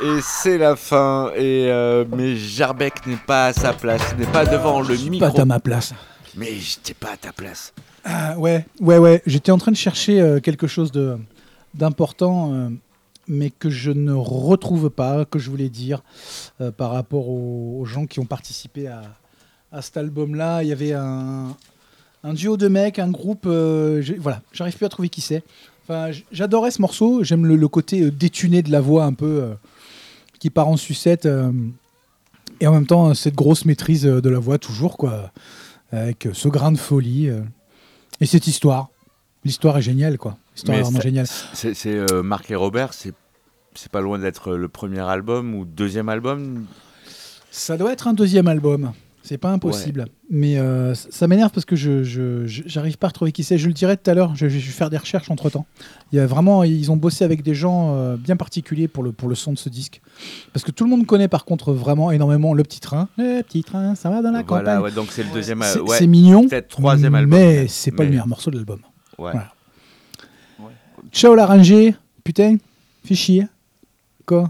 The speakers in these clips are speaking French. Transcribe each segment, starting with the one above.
Et c'est la fin. Mais Jarbec n'est pas à sa place. Il n'est pas devant le micro. Pas à ma place. Mais j'étais pas à ta place. Ah, ouais. J'étais en train de chercher quelque chose d'important, mais que je ne retrouve pas, que je voulais dire par rapport aux gens qui ont participé à cet album-là. Il y avait un duo de mecs, un groupe. Voilà, j'arrive plus à trouver qui c'est. Enfin, j'adorais ce morceau. J'aime le côté détuné de la voix un peu qui part en sucette. Et en même temps, cette grosse maîtrise de la voix, toujours, quoi. Avec ce grain de folie. Et cette histoire. L'histoire est géniale, quoi. L'histoire est vraiment géniale. C'est Marc et Robert, c'est pas loin d'être le premier album ou deuxième album. Ça doit être un deuxième album. C'est pas impossible. Ouais. Mais ça m'énerve parce que j'arrive pas à retrouver qui c'est. Je le dirai tout à l'heure. Je vais faire des recherches entre-temps. Il y a vraiment, ils ont bossé avec des gens bien particuliers pour le son de ce disque. Parce que tout le monde connaît par contre vraiment énormément Le Petit Train. Le Petit Train, ça va dans la campagne. Ouais, donc c'est le deuxième. C'est mignon. Peut-être troisième album. Mais c'est pas le meilleur morceau de l'album. Ouais. Voilà. Ouais. Ciao l'arrangé. Putain, fais chier. Quoi ?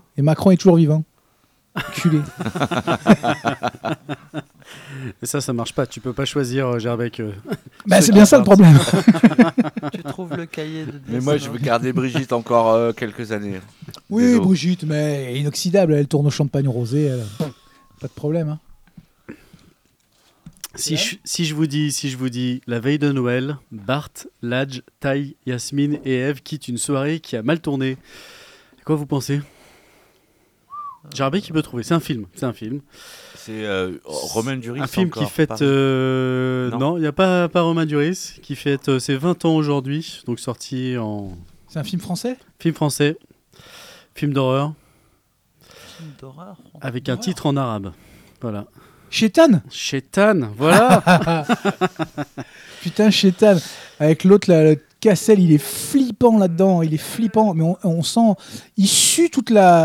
Et Macron est toujours vivant. Culé. Et ça marche pas. Tu peux pas choisir Jarbec. C'est bien ça le problème. Tu trouves le cahier de dessin. Mais moi, je veux garder Brigitte encore quelques années. Oui, Désolé. Brigitte, mais inoxydable. Elle tourne au champagne rosé. Pas de problème. Hein. Si je vous dis la veille de Noël, Bart, Ladj, Tai, Yasmine et Eve quittent une soirée qui a mal tourné. Quoi vous pensez ? Jarbec qui peut trouver. C'est un film. C'est Romain Duris. Un film qui fête. Non, il n'y a pas Romain Duris qui fête ses 20 ans aujourd'hui, donc sorti en. C'est un film français ? Film français. Film d'horreur. Film d'horreur. Avec un titre en arabe. Voilà. Chétan, voilà. Putain, Chétan. Avec l'autre, là, le Cassel, il est flippant là-dedans. Il est flippant, mais on sent. Il sue toute la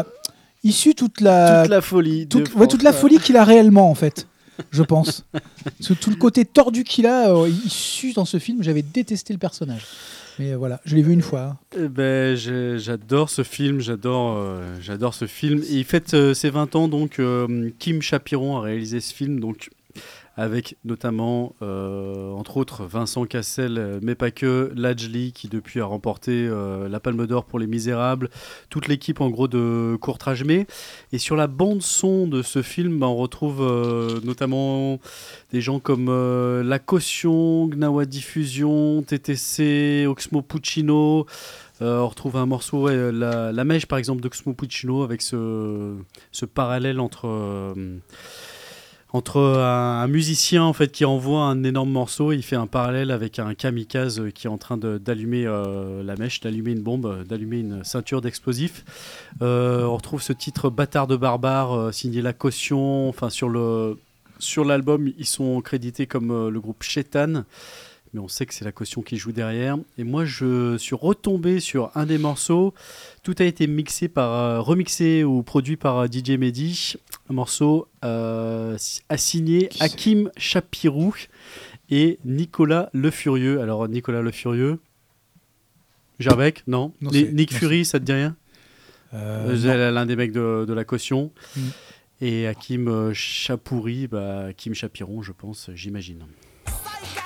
folie. Toute la folie qu'il a réellement, en fait, je pense. Tout le côté tordu qu'il a, il sue dans ce film. J'avais détesté le personnage. Mais voilà, je l'ai vu une fois. J'adore ce film, j'adore ce film. Et il fête ses 20 ans, donc Kim Chapiron a réalisé ce film, donc avec notamment, entre autres, Vincent Cassel, mais pas que, Ladj, qui depuis a remporté la Palme d'Or pour Les Misérables, toute l'équipe en gros de Courtrage-Mais. Et sur la bande-son de ce film, on retrouve notamment des gens comme La Caution, Gnawa Diffusion, TTC, Oxmo Puccino. On retrouve un morceau, la Mèche par exemple d'Oxmo Puccino, avec ce parallèle entre un musicien en fait qui envoie un énorme morceau, il fait un parallèle avec un kamikaze qui est en train d'allumer la mèche, d'allumer une bombe, d'allumer une ceinture d'explosifs. On retrouve ce titre Bâtard de barbare signé La Caution. Enfin sur l'album ils sont crédités comme le groupe Chétan, mais on sait que c'est La Caution qui joue derrière. Et moi je suis retombé sur un des morceaux. Tout a été remixé ou produit par DJ Mehdi. Un morceau assigné Hakim Chapirou et Nicolas Le Furieux. Alors Nicolas Le Furieux, Jarbec, non Nick Fury, ça te dit rien? L'un des mecs de La Caution. Et Hakim Chapouri, Hakim Chapiron, je pense, j'imagine.